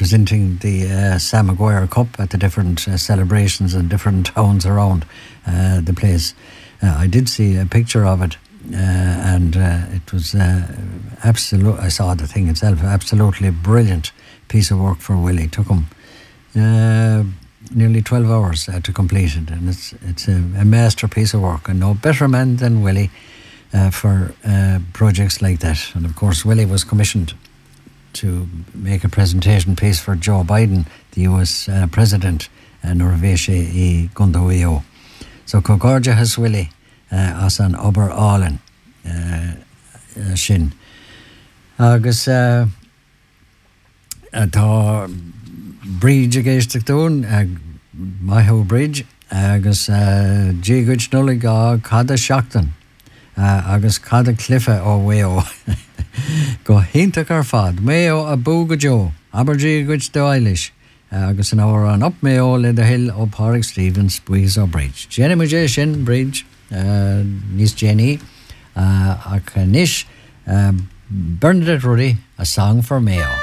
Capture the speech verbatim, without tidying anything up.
presenting the uh, Sam Maguire Cup at the different uh, celebrations in different towns around uh, the place. Uh, I did see a picture of it, uh, and uh, it was uh, absolute. I saw the thing itself, absolutely brilliant piece of work for Willie. Took him uh, nearly twelve hours uh, to complete it, and it's it's a, a masterpiece of work, and no better man than Willie uh, for uh, projects like that. And of course, Willie was commissioned to make a presentation piece for Joe Biden, the U S uh, President, and Norvéise I Gundaweo. So Cogorja has Willie uh, as an Ober Allen uh, uh, Shin. Agus uh, tá bridge a géisteach dún, Maho Bridge, agus uh, Jiguich Nullig a Cada Shaachtan, uh, agus Cada Cliffe ó Weo. Go hintach ar fad, Mayo a Búga Joe, Abergee Gwich de Eilish, agus an hour an up Mayo le the hill of Pádraig Stevens, Buis o Bridge. Jenny Mujé sin Bridge, uh, Nis Jenny, uh, a Canish, uh, Bernadette Ruddy, a song for Mayo.